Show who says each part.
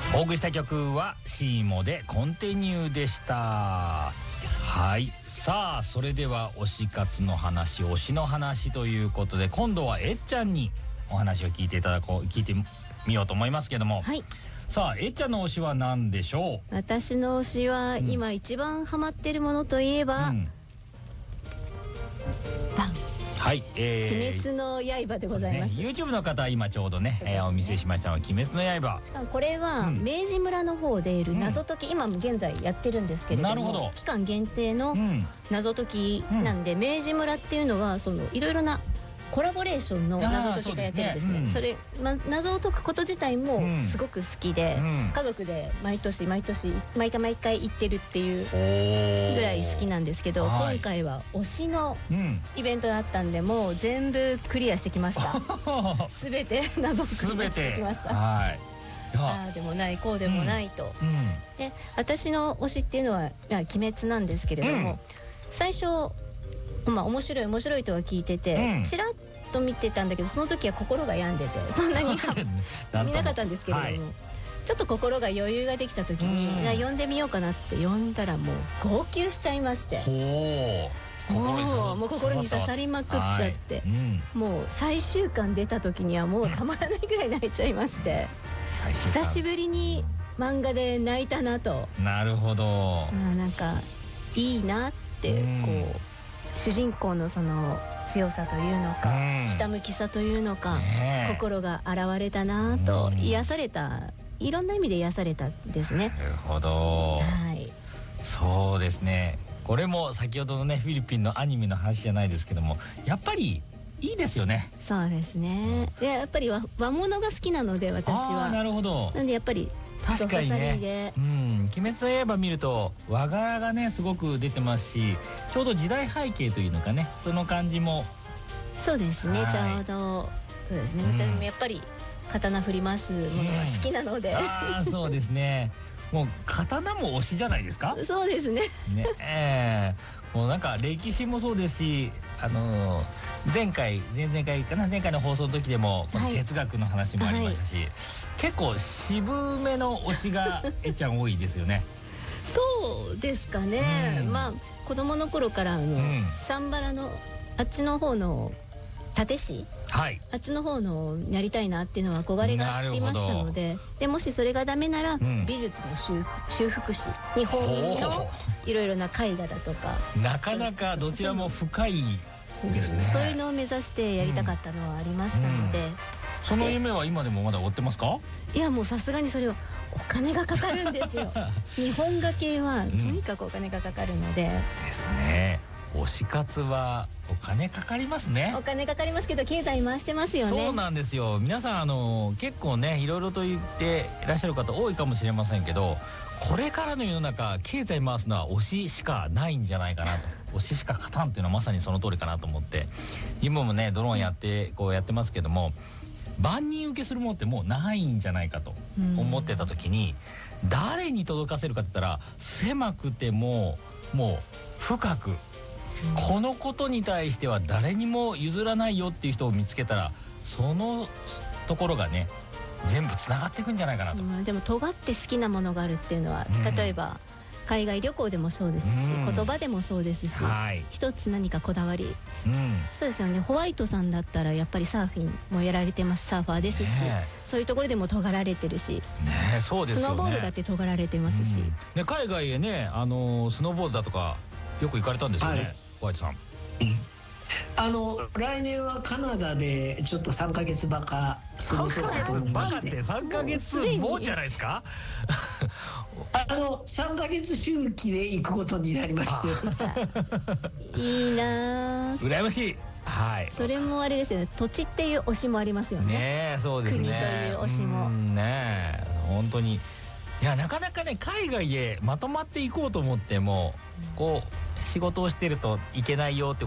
Speaker 1: お送りした曲はシーモでコンティニューでした。はい、さあそれでは推し活の話、推しの話ということで、今度はえっちゃんにお話を聞いてみようと思いますけども、
Speaker 2: はい、
Speaker 1: さあえっちゃんの推しは何でしょう？
Speaker 2: 私の推しは、今一番ハマってるものといえば、バン、
Speaker 1: はい、
Speaker 2: 鬼滅の刃でございます。
Speaker 1: YouTube の方は今ちょうどね、お見せしましたのは鬼滅の刃。
Speaker 2: しかもこれは明治村の方でいる謎解き、今も現在やってるんですけれども、期間限定の謎解きなんで、明治村っていうのはそのいろいろなコラボレーションの謎解きがやってるんですね。それ、謎を解くこと自体もすごく好きで、家族で毎回行ってるっていうぐらい好きなんですけど、今回は推しのイベントだったんで、もう全部クリアしてきました。すべて謎をクリアしてきました。ああでもないこうでもないと。で、私の推しっていうのは鬼滅なんですけれども、最初面白いとは聞いてて、ちらっと見てたんだけど、その時は心が病んでてそんなに見なかったんですけれども、ちょっと心が余裕ができた時に、読んでみようかなって読んだら、もう号泣しちゃいまして、もう心に刺さりまくっちゃって、もう最終巻出た時にはもうたまらないぐらい泣いちゃいまして、久しぶりに漫画で泣いたなと。
Speaker 1: なるほど。
Speaker 2: なんかいいなって、こう主人公のその強さというのか、ひたむきさというのか、心が現れたなと、癒された、いろんな意味で癒されたですね。
Speaker 1: なるほど。はい、そうですね。これも先ほどのねフィリピンのアニメの話じゃないですけども、やっぱりいいですよね。
Speaker 2: そうですね。でやっぱり和物が好きなので、私は。
Speaker 1: なるほど。
Speaker 2: なんでやっぱり
Speaker 1: 確かにね、鬼滅の刃見ると和柄がねすごく出てますし、ちょうど時代背景というのかね、その感じも。
Speaker 2: そうですね、ちょうどそうですね。やっぱり刀振りますものが好きなので、
Speaker 1: そうですね。もう刀も推しじゃないですか。
Speaker 2: そうですね。
Speaker 1: もうなんか歴史もそうですし、前回の放送の時でも哲学の話もありましたし、結構渋めの推しがえちゃん多いですよね。
Speaker 2: そうですかね。子供の頃からチャンバラのあっちの方の立石、あっちの方のやりたいなっていうのは憧れがありましたので、もしそれがダメなら美術の修復師、日本のいろいろな絵画だとか、
Speaker 1: なかなかどちらも深いですね。
Speaker 2: そういうのを目指してやりたかったのはありましたので。
Speaker 1: その夢は今でもまだ追ってますか？
Speaker 2: いや、もうさすがにそれをお金がかかるんですよ。日本画系はとにかくお金がかかるので。
Speaker 1: ですね。推し活はお金かかりますね。
Speaker 2: お金かかりますけど、経済回してますよね。
Speaker 1: そうなんですよ。皆さん結構ねいろいろと言っていらっしゃる方多いかもしれませんけど、これからの世の中経済回すのは推ししかないんじゃないかなと。推ししか勝たんっていうのはまさにその通りかなと思って、自分もねドローンやってますけども、万人受けするものってもうないんじゃないかと思ってた時に、誰に届かせるかって言ったら、狭くてもう深く、このことに対しては誰にも譲らないよっていう人を見つけたら、そのところがね全部つながっていくんじゃないかなと。
Speaker 2: でも尖って好きなものがあるっていうのは、例えば海外旅行でもそうですし、言葉でもそうですし、一つ何かこだわり、そうですよね。ホワイトさんだったらやっぱりサーフィンもやられてます、サーファーですし、そういうところでも尖られてるし、スノーボードだって尖られてますし、
Speaker 1: 海外へねスノーボードだとかよく行かれたんですよね、ホワイトさん。
Speaker 3: 来年はカナダでちょっと3ヶ月バカ過ごそうかと思いまして。
Speaker 1: 3ヶ月もうじゃないですか。
Speaker 3: 3ヶ月周期で行くことになりまして。
Speaker 2: いいな、
Speaker 1: 羨ましい。はい。
Speaker 2: それもあれですよね。土地っていう推しもありますよね。
Speaker 1: ねえ、そうですね。
Speaker 2: 国という推しも。
Speaker 1: ねえ、本当に。いや、なかなかね、海外へまとまっていこうと思っても、こう仕事をしてるといけないよって